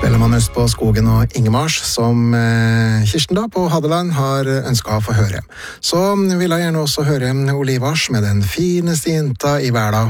Spellemann Øst på Skogen og Ingemars, som Kirsten da på Hadeland har ønsket å få høre. Så vil jeg gjerne også høre Olivars med den fineste jenta i verden.